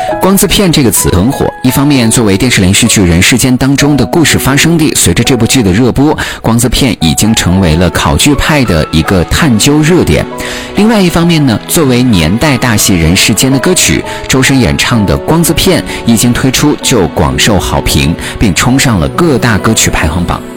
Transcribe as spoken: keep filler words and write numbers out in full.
光字片这个词很火，一方面作为电视连续剧《人世间》当中的故事发生地，随着这部剧的热播，光字片已经成为了考据派的一个探究热点。另外一方面呢，作为年代大戏《人世间》的歌曲，周深演唱的光字片一经推出就广受好评，并冲上了各大歌曲排行榜。